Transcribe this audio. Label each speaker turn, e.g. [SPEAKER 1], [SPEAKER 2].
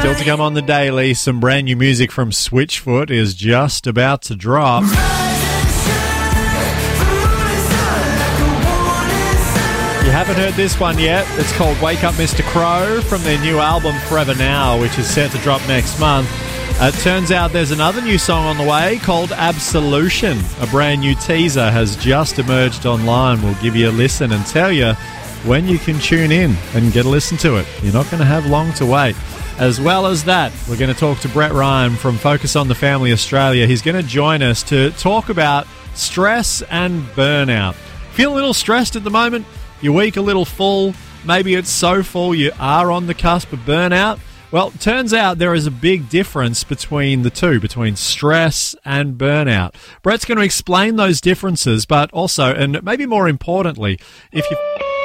[SPEAKER 1] Still to come on the daily, some brand new music from Switchfoot is just about to drop. You haven't heard this one yet. It's called Wake Up Mr. Crow from their new album Forever Now, which is set to drop next month. It turns out there's another new song on the way called Absolution. A brand new teaser has just emerged online. We'll give you a listen and tell you when you can tune in and get a listen to it. You're not going to have long to wait. As well as that, we're going to talk to Brett Ryan from Focus on the Family Australia. He's going to join us to talk about stress and burnout. Feel a little stressed at the moment? Your week a little full? Maybe it's so full you are on the cusp of burnout? Well, it turns out there is a big difference between the two, between stress and burnout. Brett's going to explain those differences, but also, and maybe more importantly, if you